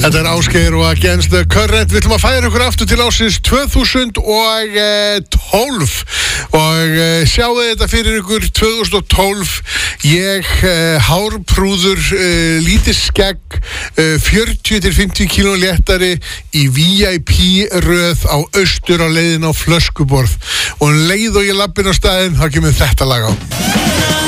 Þetta Ásgeir og Against the Current. Við ætlum að færa ykkur aftur til ásins 2012 og sjáu þetta fyrir ykkur 2012. Ég hárprúður, lítið skegg, 40-50 kíló léttari í VIP-röð á austur á leiðin á flöskuborð og leið og ég lappin á staðinn, þá kemur þetta lag á.